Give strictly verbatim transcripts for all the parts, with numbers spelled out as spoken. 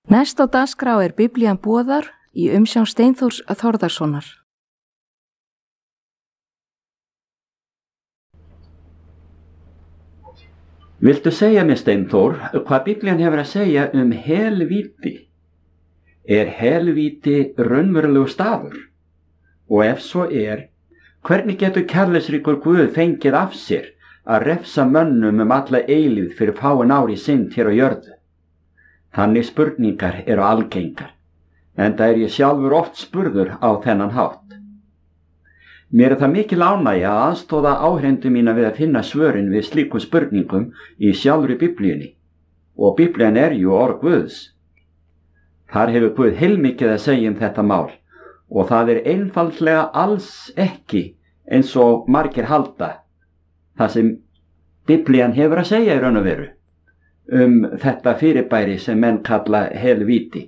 Næst á dagskrá er Biblían boðar í umsjón Steinþórs Þórðarsonar. Viltu segja mér, Steinþór, hvað Biblían hefur að segja um helvíti? Er helvíti raunverulegur staður? Og ef svo er, hvernig getur kærleiksríkur Guð fengið af sér að refsa mönnum um alla eilífð fyrir fáein ár í synd hér á jörðu? Þannig spurningar eru algengar, enda er ég sjálfur oft spurður á þennan hátt. Mér er það mikil ánægja að aðstóða áhrendu mína við að finna svörin við slíkum spurningum í sjálfri Biblíunni, og Biblían er jú orð Guðs. Þar hefur Guð heilmikið að segja um þetta mál, og það er einfaldlega alls ekki eins og margir halda það sem Biblían hefur að segja í raun og veru um þetta fyrirbæri sem menn kalla helvíti.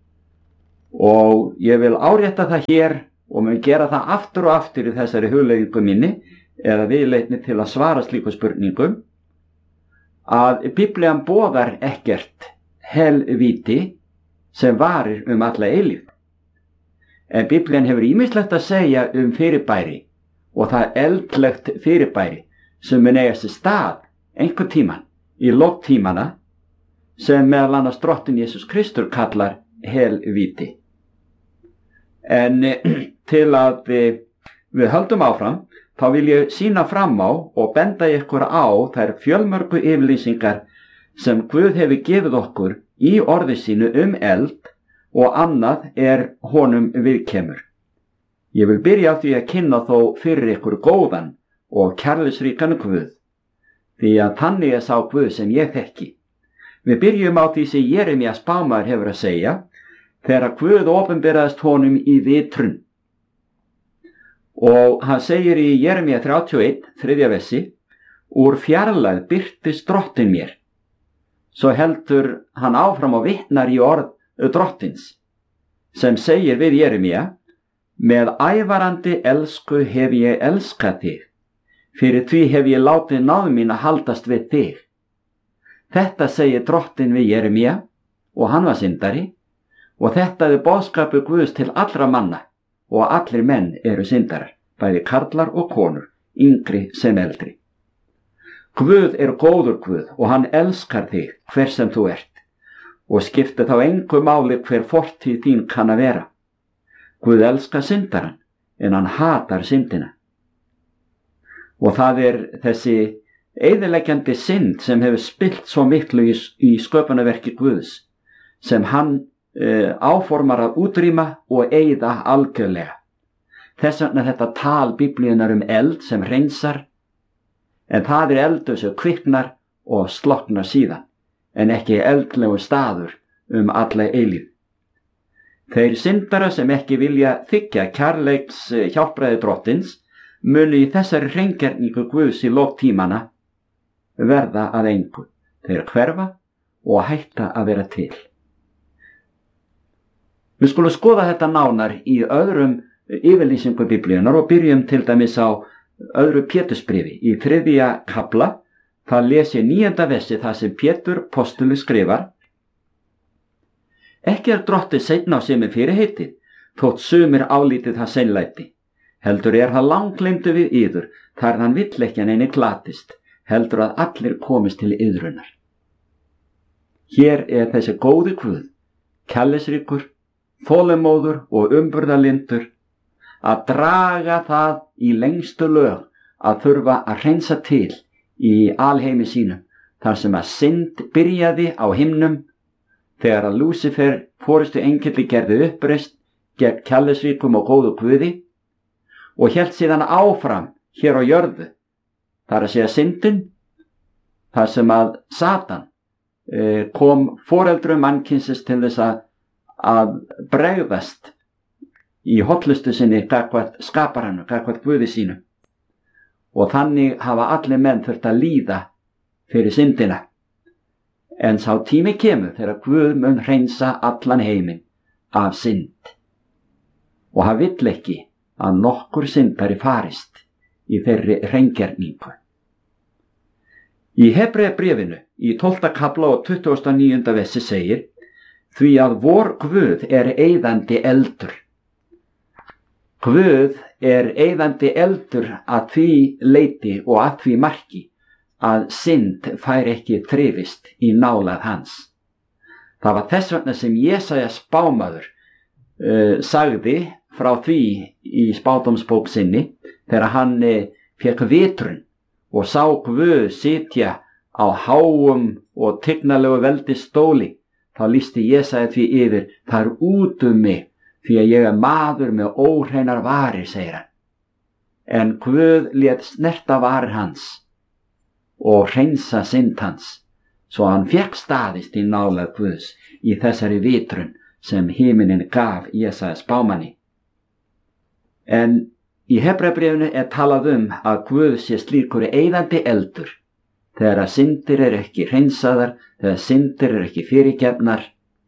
Og ég vil árétta það hér og mun gera það aftur og aftur í þessari hugleiðingu minni eða viðleitni til að svara slíku spurningum, að Biblían boðar ekkert helvíti sem varir um alla eilífð. En Biblían hefur ýmislegt að segja um fyrirbæri, og það eldlegt fyrirbæri sem mun eiga sér stað einhvern tímann í lok tímana, sem meðal annars drottinn Jesús Kristur kallar helvíti. En til að við, við höldum áfram, þá vil ég sýna fram á og benda ykkur á þær fjölmörgu yfirlýsingar sem Guð hefur gefið okkur í orði sínu um eld, og annað er honum viðkemur. Ég vil byrja á því að kynna þó fyrir ykkur góðan og kærleiksríkan Guð, því að þannig er sá Guð sem ég þekki. Við byrjum á því sem Jeremías spámaður hefur að segja, þegar Guð opinberaðist honum í vitrun. Og hann segir í Jeremía þrjátíu og eitt, þriðja versi, úr fjarlægð birtist drottinn mér. Svo heldur hann áfram og vitnar í orð drottins, sem segir við Jeremía, með ævarandi elsku hef ég elskað þig, fyrir því hef ég látið náð mín að haldast við þig. Þetta segir drottinn við Jeremía, og hann var syndari, og þetta er boðskapur Guðs til allra manna, og allir menn eru syndarar, bæði karlar og konur, yngri sem eldri. Guð er góður Guð, og hann elskar þig hver sem þú ert, og skiptir þá engu máli hver fortíð þín kann að vera. Guð elskar syndaran, en hann hatar syndina. Og það er þessi eyðileggjandi synd sem hefur spillt svo miklu í, í sköpunarverki Guðs, sem hann uh, áformar að útrýma og eyða algjörlega. Þess vegna þetta tal Biblíunar um eld sem hreinsar, en það er eldur sem kviknar og slokknar síðan, en ekki eldlegu staður um alla eilífð. Þeir syndara sem ekki vilja þiggja kærleiks hjálpræði drottins muni í þessari hreingerningu Guðs í lok tímana verða að engu. Þeir hverfa og hætta að vera til. Við skulum skoða þetta nánar í öðrum yfirlýsingu Biblíunar og byrjum til dæmis á öðru Pétursbréfi. Í þriðja kafla, það les ég níunda versi þar sem Pétur postuli skrifar: Ekki er drottið seinna á sig með fyrirheitið, þótt sumir álítið það seinlæti. Heldur er það langleindu við yður, þar hann vill ekki að neini glatist, heldur að allir komist til yðrunar. Hér er þessi góði Guð, kærleiksríkur, þolinmóður og umburðarlyndur, að draga það í lengstu lög að þurfa að hreinsa til í alheimi sínum, þar sem að synd byrjaði á himnum, þegar að Lúsifer forystu engill gerði uppreist gegn kærleiksríkum og góðu Guði, og hélt síðan áfram hér á jörðu, þar að segja syndin, þar sem að Satan eh, kom foreldrum mannkynsins til þess að, að bregðast í hollustu sinni gagnvart skaparanum, gagnvart Guði sínu. Og þannig hafa allir menn þurft að líða fyrir syndina. En sá tími kemur þegar Guð mun hreinsa allan heiminn af synd. Og hann vill ekki að nokkur syndari farist í þeirri hreingerningu. Í Hebreabréfinu í tólfta kafla og tuttugasta og níunda versi segir: því að vor Guð er eyðandi eldur. Guð er eyðandi eldur að því leiti og að því marki að synd fær ekki þrifist í nálað hans. Það var þess vegna sem Jesaja spámaður uh, sagði frá því í spádómsbók sinni þegar hann uh, fékk vitrun og sá Guð sitja á háum og tignalegu veldi stóli. Þá lýsti Jesaja því yfir: það er út um mig, því að ég er maður með óhreinar varir, segir hann. En Guð lét snerta varir hans og hreinsa synd hans, svo hann fékk staðist í nálað Guðs í þessari vitrun sem himinin gaf Jesaja spámanni. En í Hebreabréfinu er talað um að Guð sé slíkur eyðandi eldur, þegar að syndir er ekki hreinsaðar, þegar syndir er ekki fyrirgefnar.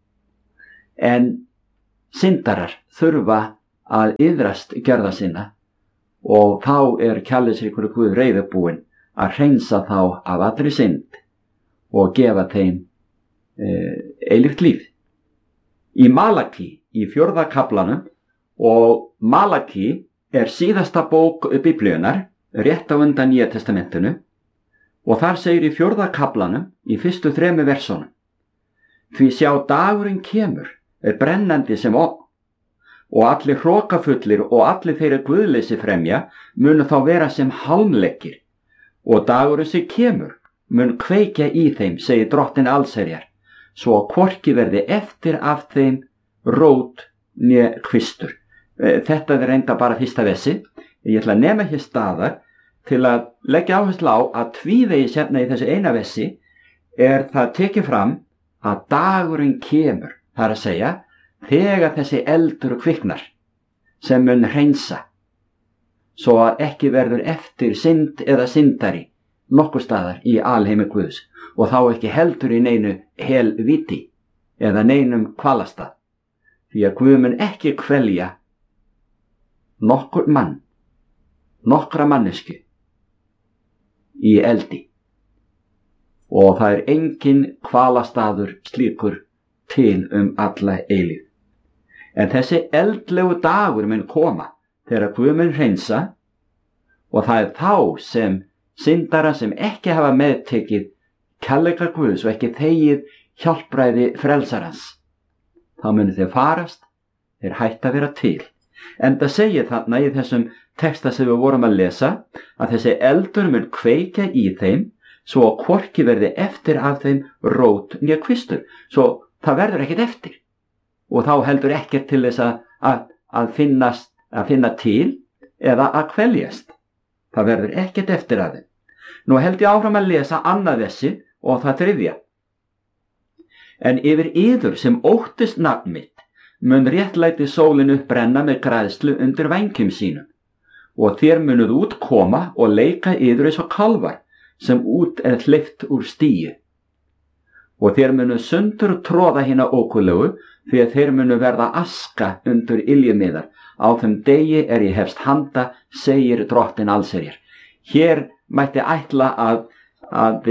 En syndarar þurfa að iðrast gjörða sinna og þá er kærleiksríkur Guð reiðubúinn að hreinsa þá af allri synd og gefa þeim e, eilíft líf. Í Malaki, í fjórða kaflanum, og Malaki er síðasta bók Biblíunnar, rétt á undan Nýja testamentinu, og þar segir í fjórða kaflanum, í fyrstu þremu versunum: því sjá dagurinn kemur, er brennandi sem ofn, og allir hrokafullir og allir þeirra guðleysi fremja munu þá vera sem hálmleggir, og dagurinn sem kemur mun kveikja í þeim, segir Drottinn allsherjar, svo að hvorki verði eftir af þeim rót né kvistur. Þetta er reynda bara fyrsta vessi. Ég ætla að nema hér staðar til að leggja áherslu á að tvívegis hérna í þessu eina vessi er það tekið fram að dagurinn kemur, það er að segja þegar þessi eldur kviknar sem mun hreinsa, svo að ekki verður eftir synd eða syndari nokkur staðar í alheimi Guðs, og þá ekki heldur í neinu helvíti eða neinum kvalastað, því að Guð mun ekki kvelja nokkur mann, nokkra mannesku í eldi, og það er engin kvalastaður slíkur til um alla eilífð. En þessi eldlegu dagur mun koma þegar Guð mun hreinsa, og það er þá sem syndara sem ekki hafa meðtekið kærleika Guðs og ekki þegið hjálpræði frelsarans, þá munu þeir farast, þeir hætta að vera til. En það segir þarna í þessum texta sem við vorum að lesa að þessi eldur mun kveikja í þeim, svo að hvorki verði eftir af þeim rót né kvistur, svo það verður ekkert eftir, og þá heldur ekkert til þess að, að, að, finnast, að finna til eða að kveljast. Það verður ekkert eftir af þeim. Nú held ég áfram að lesa annað þessi og það þriðja. En yfir yður sem óttist nafn mitt mun réttlæti sólin upp brenna með græðslu undir vængjum sínum, og þér munuð út koma og leika yður eins og kálfar sem út er hleypt úr stíu. Og þér munu sundur tróða hina ókulegu, því að þeir munu verða aska undir iljumíðar. Á þeim degi er ég hefst handa, segir Drottinn allsherjar. Hér mætti ætla að, að,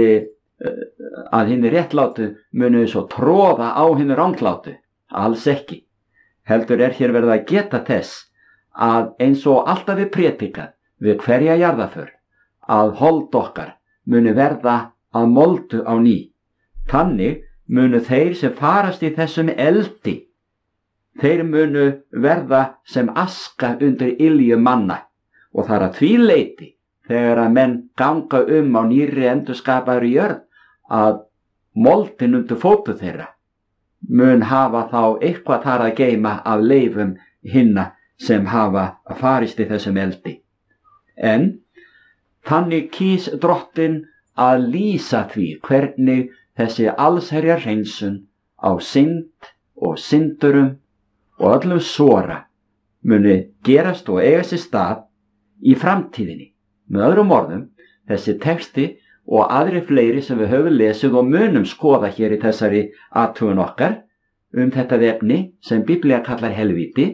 að hinn réttlátu munu svo tróða á hinn ranglátu. Alls ekki. Heldur er hér verið að geta þess að eins og alltaf við prétikað við hverja jarðaför, að hold okkar munu verða að moldu á ný. Þannig munu þeir sem farast í þessum eldi, þeir munu verða sem aska undir ilju manna, og það er að því leyti þegar að menn ganga um á nýrri endurskapaðri jörð að moldin undir fótu þeirra mun hafa þá eitthvað þar að geyma af leifum hinna sem hafa farist í þessum eldi. En þannig kýs Drottinn að lýsa því hvernig þessi allsherjar hreinsun á synd og syndurum og öllum sora muni gerast og eiga sér stað í framtíðinni. Með öðrum orðum, þessi texti og aðri fleiri sem við höfum lesið og munum skoða hér í þessari athugun okkar um þetta efni sem Biblía kallar helvíti,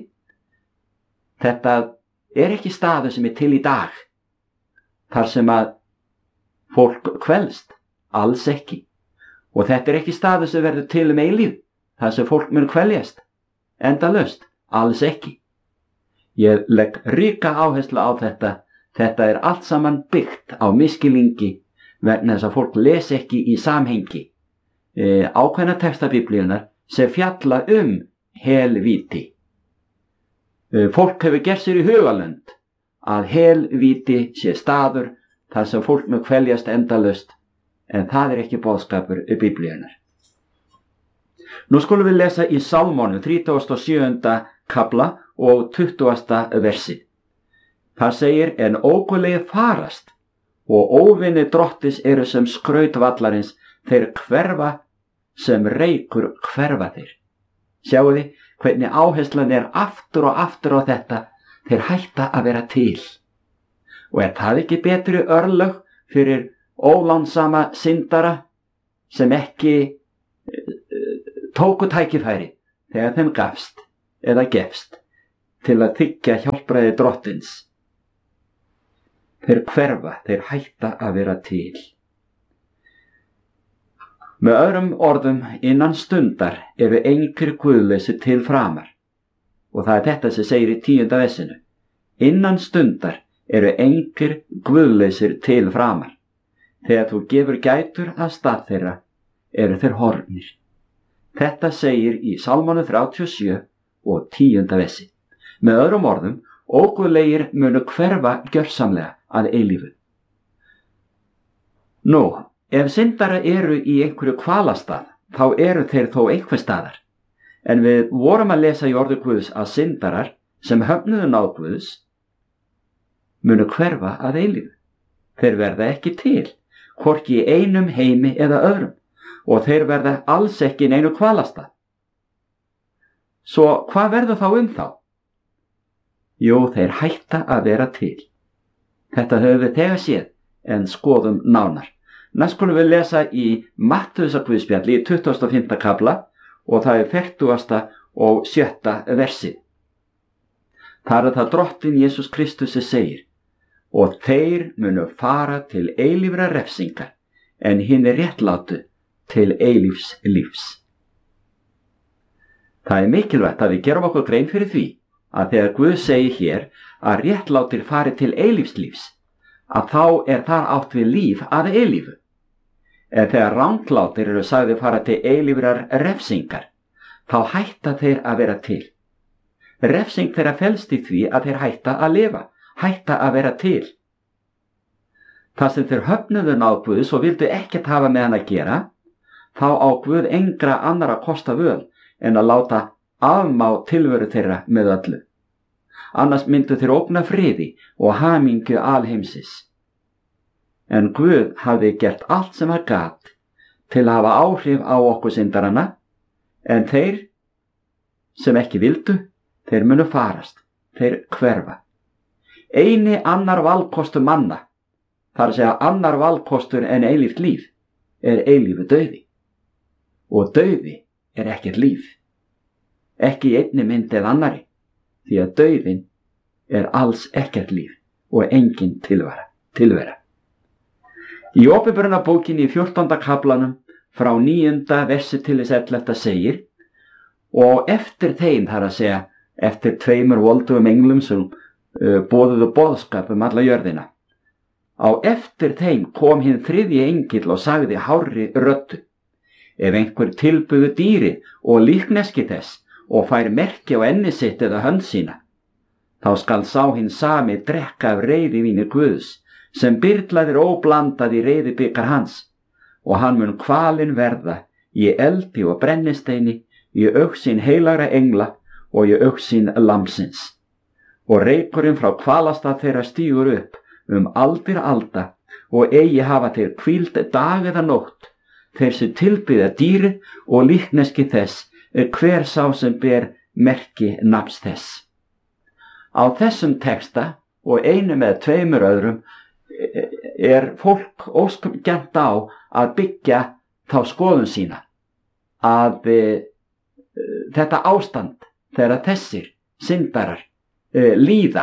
þetta er ekki staður sem er til í dag, þar sem að fólk kvelst, alls ekki. Og þetta er ekki staður sem verður til um eilífð, þar sem fólk mun kveljast endalaust? Alls ekki. Ég legg ríka áherslu á þetta. Þetta er allt saman byggt á misskilningi vegna þess að fólk les ekki í samhengi e, ákveðna texta Biblíunnar sem fjalla um helvíti. E, fólk hefur gert sér í hugalönd að helvíti sé staður þar sem fólk mun kveljast endalaust, en það er ekki boðskapur Biblíunnar. Nú skulum við lesa í Sálmónum þrítugasta og sjöunda kafla og tuttugasta versi. Það segir, en ógulegir farast og óvinni drottis eru sem skraut vallarins, þeir hverfa sem reykur hverfa þeir. Sjáu þið hvernig áherslan er aftur og aftur á þetta, þeir hætta að vera til. Og er það ekki betri örlög fyrir ólánsama syndara sem ekki tóku tækifæri þegar þeim gafst eða gefst til að þiggja hjálpræði drottins? Þeir hverfa, þeir hætta að vera til. Með öðrum orðum, innan stundar eru engir guðleysir til framar. Og það er þetta sem segir í tíunda versinu. Innan stundar eru engir guðleysir til framar. Þegar þú gefur gætur að stað þeirra, eru þeir horfnir. Þetta segir í Sálmónum þrjátíu og sjö og tíunda versi. Með öðrum orðum, óguðlegir munu hverfa gjörsamlega að eilífu. Nú, ef syndara eru í einhverju kvalastað, þá eru þeir þó einhver staðar. En við vorum að lesa í orði Guðs að syndarar sem höfnuðu náð Guðs munu hverfa að eilífu. Þeir verða ekki til, hvorki í einum heimi eða öðrum, og þeir verða alls ekki í neinu kvalastað. Svo hvað verður þá um þá? Jú, þeir hætta að vera til. Þetta höfum við þegar séð, en skoðum nánar. Næst skulum við lesa í Mattheusarguðspjalli í tuttugasta og fimmta kafla og það er fertugasta og sjötta versi. Þar er það Drottinn Jesús Kristus sem segir, og þeir munu fara til eilífra refsingar, en hinn er réttlátu til eilífs lífs. Það er mikilvægt að við gerum okkur grein fyrir því að þegar Guð segir hér að réttlátir fari til eilífslífs, að þá er þar átt við líf að eilífu. En þegar ranglátir eru sagði fara til eilífrar refsingar, þá hætta þeir að vera til. Refsing þeirra felst í því að þeir hætta að lifa, hætta að vera til. Það sem þeir höfnuðu náð Guðs og vildu ekkert hafa með hann að gera, þá á Guð engra annara kosta völ en að láta afmá tilveru þeirra með öllu. Annars myndu þeir ógna friði og hamingju alheimsins. En Guð hafði gert allt sem hann gat til að hafa áhrif á okkur syndarana, en þeir sem ekki vildu, þeir munu farast, þeir hverfa. Eini annar valkostur manna, þar að segja annar valkostur en eilíft líf, er eilífu dauði. Og dauði er ekkert líf. Ekki í einni mynd eða annari, því að dauðinn er alls ekkert líf og engin tilvera. tilvera. Í Opinberunarbókinni í fjórtánda kaflanum frá níunda versi til þess ellefta segir, og eftir þeim, þar að segja, eftir tveimur voldugum englum sem uh, boðuðu boðskap um alla jörðina, á eftir þeim kom hinn þriðji engill og sagði hárri röddu, ef einhver tilbuðu dýri og líkneski þess og fær merki á enni sitt eða hönd sína, þá skal sá hinn sami drekka af reiðivíni Guðs, sem byrlaðir óblandað í reiðibikar hans, og hann mun kvalinn verða í eldi og brennisteini, í augsýn heilagra engla og í augsýn lamsins. Og reykurinn frá kvalastað þeirra stígur upp um aldir alda, og eigi hafa þeir hvíld dag eða nótt, þeir sem tilbyða dýri og líkneski þess, hver sá sem ber merki nafns þess. Á þessum texta og einu með tveimur öðrum er fólk óskapgjarnt á að byggja þá skoðun sína að e, þetta ástand þegar þessir syndarar e, líða,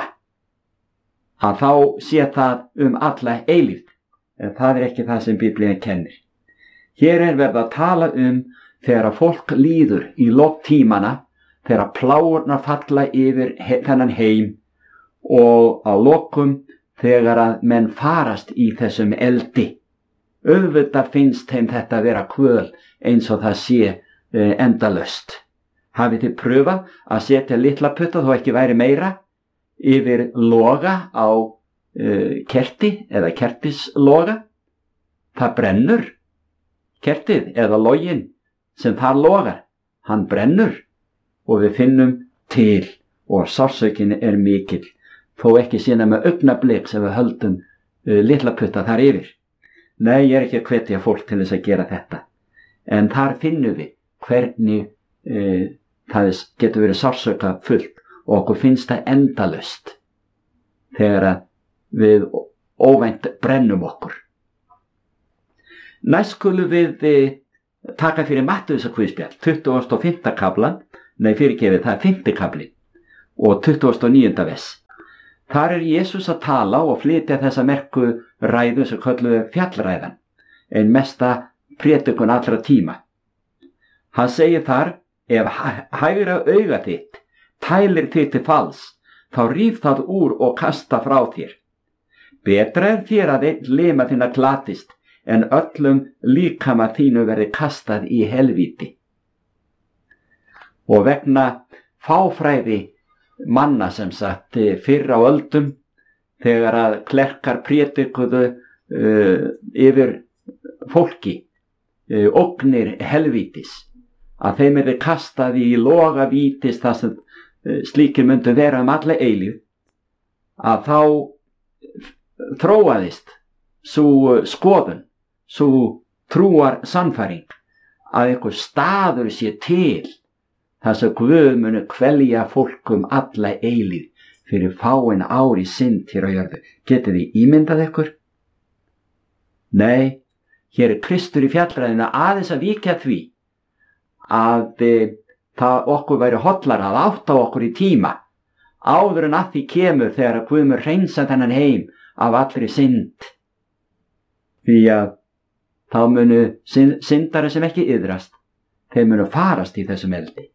að þá sé það um alla eilífð, en það er ekki það sem Biblían kennir. Hér er verið að tala um þegar að fólk líður í lok tímana, þegar pláurnar falla yfir he þennan heim og á lokum þegar að menn farast í þessum eldi. Auðvitað finnst þeim þetta vera kvöl eins og það sé uh, endalaust. Hafið þið pröfað að setja litla putta þó ekki væri meira yfir loga á uh, kerti eða kertisloga? Það brennur. Kertið eða login sem þar logar, hann brennur og við finnum til og sársaukin er mikill, þó ekki sína með augnablik sem við höldum uh, litla putta þar yfir. Nei, ég er ekki að hvetja fólk til þess að gera þetta, en þar finnum við hvernig uh, það getur verið sársauka fullt og okkur finnst það endalaust þegar við óvænt brennum okkur. Næst skulum við uh, taka fyrir Mattheusar guðspjall, tuttugasta og fimmta kaflan, nei fyrirgefið, það er fimmti kafli og tuttugasta og níunda vers. Þar er Jesús að tala og flytja þessa merku ræðu sem kölluðu fjallræðan, ein mesta prédikun allra tíma. Hann segir þar, ef hægra auga þitt tælir þitt til falls, þá ríf það úr og kasta frá þér. Betra er þér að einn lima þinna glatist, en öllum líkama þínu verði kastað í helvíti. Og vegna fáfræði manna sem sagt fyrr á öldum, þegar að klerkar prédikuðu uh, yfir fólki uh, ógnir helvítis, að þeim er kastað í loga vítis þar sem uh, slíkir myndu vera um alla eilíf, að þá þróaðist svo skoðun, svo trúar sannfæring að einhver staður sé til þess að Guð muni kvelja fólk um alla eilíð fyrir fáin ár í synd hér á jörðu. Getið þið ímyndað ykkur? Nei, hér er Kristur í fjallræðinu aðeins að víkja því að e, það okkur væri hollara að átta okkur í tíma áður en að því kemur þegar að Guð mun hreinsa þennan heim af allri synd. Því að þá munu syndari sem ekki iðrast, þeir munu farast í þessum eldi.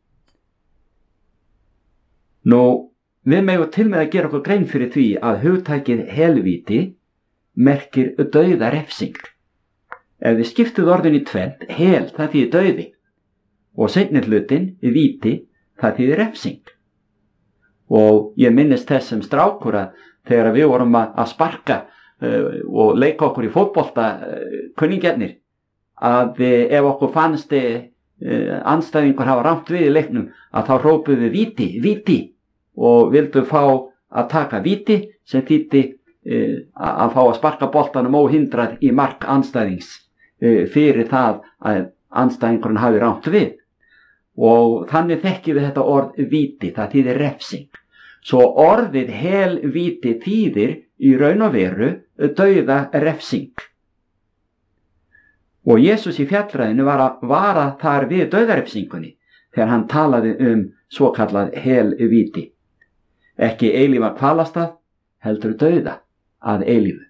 Nú, við megum til með að gera okkur grein fyrir því að hugtakið helvíti merkir dauða refsing. Ef við skiptuð orðin í tvennt, hel það þýðir dauði og seinni hlutin, víti, það þýðir refsing. Og ég minnist þess sem strákur að þegar við vorum að sparka uh, og leika okkur í fótbolta uh, kunningjarnir, að uh, ef okkur fannst uh, andstæðingur hafa rangt við í leiknum, að þá hrópuðu við víti, víti og vildu fá að taka víti sem þýddi uh, að fá að sparka boltanum óhindrað í mark andstæðings uh, fyrir það að andstæðingurinn hafi rangt við. Og þannig þekkjum við þetta orð víti, það þýðir refsing. Svo orðið helvíti þýðir í raun og veru dauða refsing. Og Jesús í fjallræðinu var að vara þar við dauðarefsingunni þegar hann talaði um svokallað helvíti. Ekki eilífa kvalastað, heldur dauða að eilífu.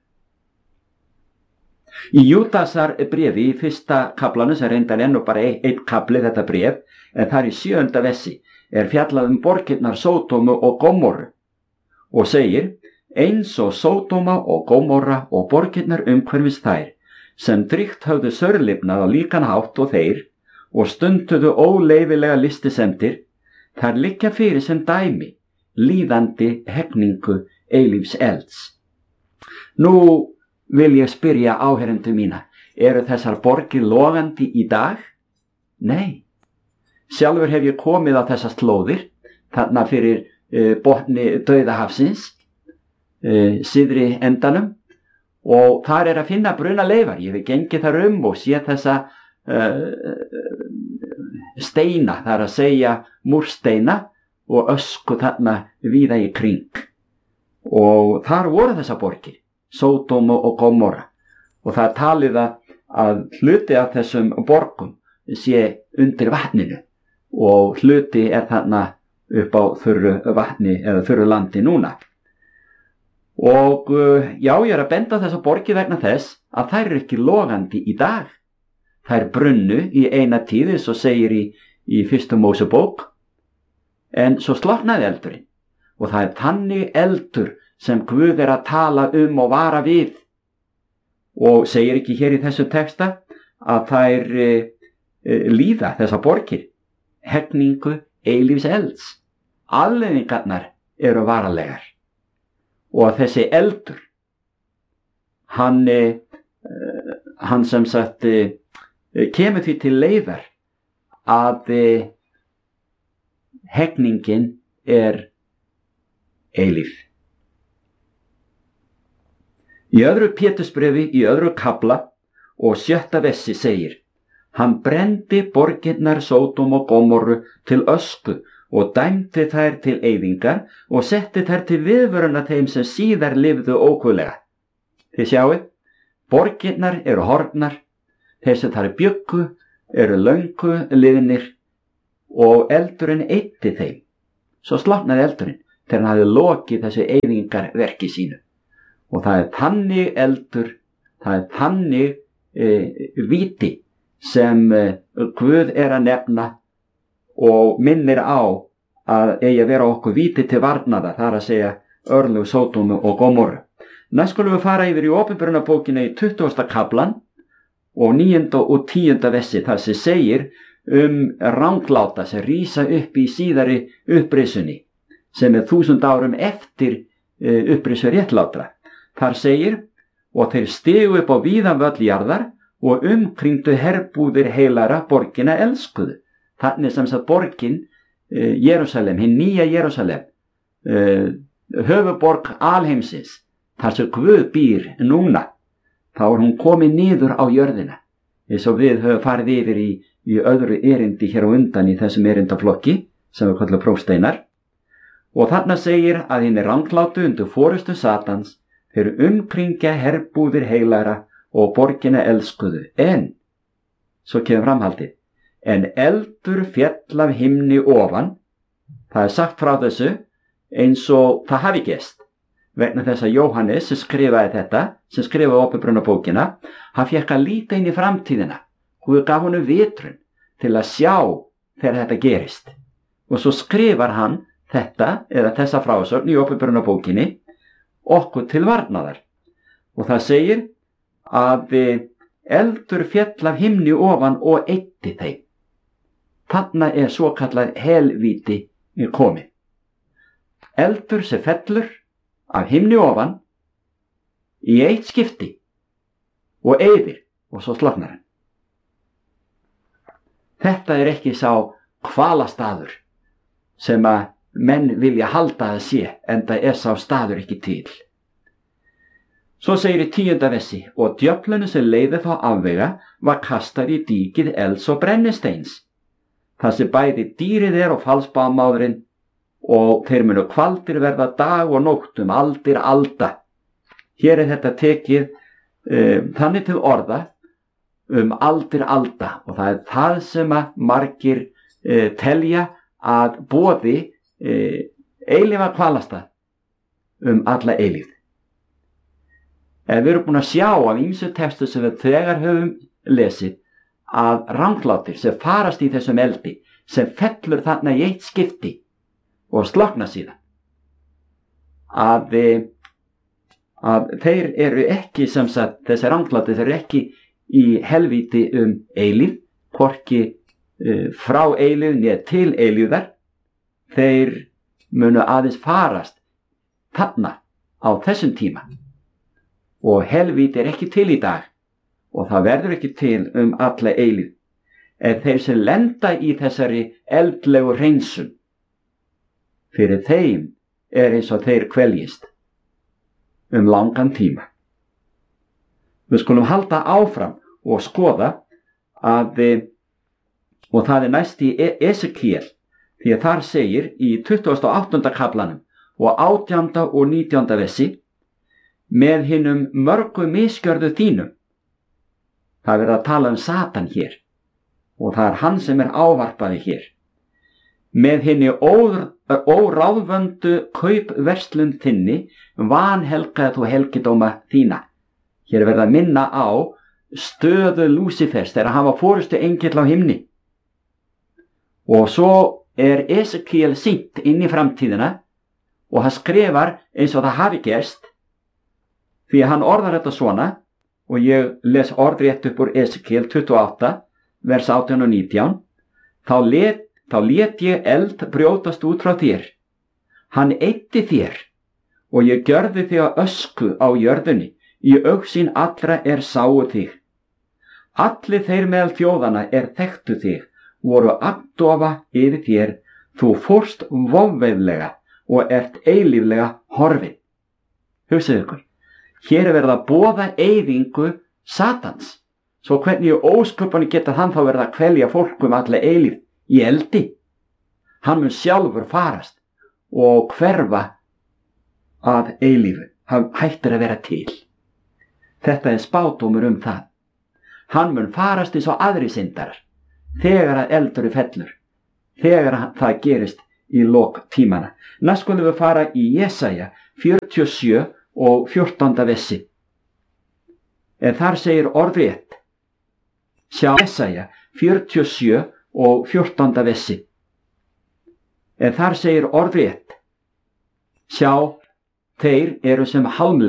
Í Júdasar bréfi í fyrsta kaflanu, sem reyndar enn og bara einn ein kafli þetta bréf, en þar í sjöunda vessi er fjallað um borgirnar Sódómu og Gómorru og segir, eins og Sódóma og Gómorra og borgirnar umhverfis þær, sem drygt höfðu sörlifnað á líkan hátt og þeir og stunduðu óleyfilega listisemdir, þar liggja fyrir sem dæmi líðandi hegningu eilífs elds. Nú vil ég spyrja áherendur mína, eru þessar borgir logandi í dag? Nei. Sjálfur hef ég komið á þessar slóðir, þarna fyrir uh, botni Dauðahafsins, uh, syðri endanum, og þar er að finna bruna leifar. Ég hef gengið þar um og séð þessa uh, steina, það er að segja múrsteina og ösku þarna víða í kring. Og þar voru þessar borgir, Sódómu og Gómorra, og það er talið að hluti af þessum borgum sé undir vatninu og hluti er þarna upp á þurru vatni eða þurru landi núna. Og já, ég er að benda þessa borgi vegna þess að þær eru ekki logandi í dag. þær brunnu í eina tíð, eins og segir í, í fyrstu Mósebók, en svo slokknaði eldurinn. Og það er þannig eldur sem Guð er að tala um og vara við. Og segir ekki hér í þessu texta að þær e, e, líða þessa borgir, hegningu eilífs elds. Afleiðingarnar eru varalegar. Og að þessi eldur, hann, e, hann sem sagt e, kemur því til leiðar að e, hegningin er eilíf. Í öðru Pétursbréfi, í öðru kafla og sjötta vessi segir: Hann brendi borgirnar Sódóm og Gómorru til ösku og dæmdi þær til eyðingar og setti þær til viðvöruna þeim sem síðar lifðu ókvölega. Þið sjáið, borgirnar eru horfnar, þeir sem þar bjuggu eru löngu liðnir og eldurinn eyddi þeim. Svo slokknaði eldurinn þegar hann hafði lokið þessu eyðingarverki sínu. Og það er þannig eldur, það er þannig e, víti sem e, Guð er að nefna og minnir á að eigi að vera okkur víti til varnaðar, það er að segja örlög Sódómu og Gómorru. Næst skulum við fara yfir í Opinberunarbókina í tuttugasta kaflan og níunda og tíunda vessi, þar sem segir um rangláta sem rísa upp í síðari upprisunni, sem er þúsund árum eftir e, upprisu réttlátra. Þar segir: Og þeir stigu upp á víðan völl jarðar og umkringdu herbúðir heilara borgina elskuðu. Þannig sem sagt borgin e, Jerúsalem, hinn nýja Jerúsalem, e, höfuborg alheimsins, þar sem Guð býr núna, þá er hún komin niður á jörðina, eins og við höfum farið yfir í, í öðru erindi hér á undan í þessum erindaflokki sem við kallum prófsteinar. Og þarna segir að hinn er ranglátu undir forystu Satans, þeir umkringja herbúðir heilara og borgina elskuðu. En, svo kemur framhaldið, en eldur féll af himni ofan. Það er sagt frá þessu eins og það hafi gerst, vegna þess að Jóhannes sem skrifaði þetta, sem skrifaði Opinberunarbókina, hann fékk að líta inn í framtíðina. Guð gaf honum vitrun til að sjá þegar þetta gerist. Og svo skrifar hann þetta, eða þessa frásögn í Opinberunarbókinni, okkur til varnaðar. Og það segir að eldur féll af himni ofan og eyddi þeim. Þarna er svo kallað helvíti komið. Eldur sem fellur af himni ofan í eitt skipti og eyðir og svo slokknar hann. Þetta er ekki sá hvalastaður sem að menn vilja halda að sé, en það er sá staður ekki til. Svo segir í tíunda vessi: Og djöflunum sem leiði þá afvega var kastað í dýkið elds og brennisteins, þar sem bæði dýrið er og falsbámaðurinn, og þeir munu kvaldir verða dag og nótt um aldir alda. Hér er þetta tekið um, þannig til orða um aldir alda, og það er það sem að margir uh, telja að boði uh, eilífa kvalasta um alla eilífð. En við erum búin að sjá af ýmsu textu sem við þegar höfum lesið að ranglátir sem farast í þessum eldi, sem fellur þarna í eitt skipti og slokna síðan, að, að þeir eru ekki, sem sagt, þessi ranglátir, þeir eru ekki í helvíti um eilíf, hvorki uh, frá eilíf nér til eilífðar. Þeir munu aðeins farast þarna á þessum tíma. Og helvíti er ekki til í dag og það verður ekki til um alla eilífð. En þeir sem lenda í þessari eldlegu hreinsun, fyrir þeim er eins og þeir kveljist um langan tíma. Við skulum halda áfram og skoða að, og það er næst í Esekiel, því að þar segir í tuttugasta og áttunda kaflanum og átjánda og nítjánda vessi: Með hinum mörgu misgjörðu þínum. Það er verið að tala um Satan hér og það er hann sem er ávarpaði hér. Með hinni óráðvöndu kaupverslun þinni vanhelgaði þú helgidóma þína. Hér er verið að minna á stöðu Lúsifers þegar hann var forustu engill á himni. Og svo er Esekiel sýnt inn í framtíðina og hann skrifar eins og það hafi gerst, því að hann orðar þetta svona, og ég les orðrétt upp úr Esekiel tuttugu og átta, vers átján og nítján. Þá let, þá let ég eld brjótast út frá þér. Hann eyddi þér, og ég gjörði þig að ösku á jörðunni, í augsýn allra er sáu þig. Allir þeir meðal þjóðana er þekktu þig, voru agndofa yfir þér, þú fórst vofveiflega og ert eilíflega horfin. Hugsaðu ykkur, hér er verið að boða eyðingu Satans, svo hvernig ósköpunni geta hann þá verið að kvelja fólk um alla eilíf í eldi. Hann mun sjálfur farast og hverfa að eilífu, hann hættir að vera til. Þetta er spádómur um það. Hann mun farast eins og aðri syndarar, þegar að eldur fellur, þegar það gerist í lok tímana. Næst skulum við fara í Jesaja fjörutíu og sjö og fjórtánda vessi. En þar segir orðrétt, sjá Jesaja fjörutíu og sjö og fjórtánda vessi. En þar segir orðrétt, sjá, þeir eru sem hálmleik